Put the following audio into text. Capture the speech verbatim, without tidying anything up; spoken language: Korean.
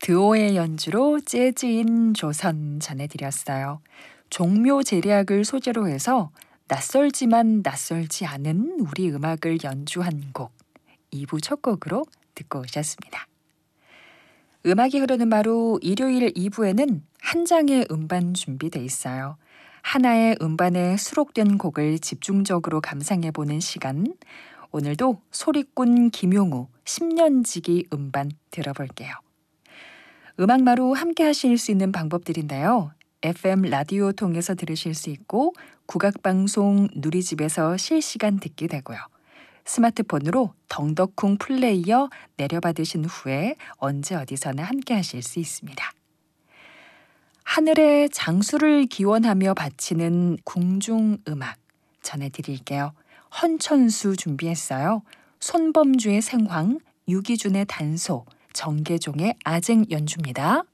드오의 연주로 재즈인 조선 전해드렸어요. 종묘 제략을 소재로 해서 낯설지만 낯설지 않은 우리 음악을 연주한 곡, 이 부 첫 곡으로 듣고 오셨습니다. 음악이 흐르는 바로 일요일 이 부에는 한 장의 음반 준비돼 있어요. 하나의 음반에 수록된 곡을 집중적으로 감상해보는 시간, 오늘도 소리꾼 김용우 십 년지기 음반 들어볼게요. 음악마루 함께 하실 수 있는 방법들인데요. 에프엠 라디오 통해서 들으실 수 있고 국악방송 누리집에서 실시간 듣게 되고요. 스마트폰으로 덩덕쿵 플레이어 내려받으신 후에 언제 어디서나 함께 하실 수 있습니다. 하늘에 장수를 기원하며 바치는 궁중음악 전해드릴게요. 헌천수 준비했어요. 손범주의 생황, 유기준의 단소, 정계종의 아쟁 연주입니다.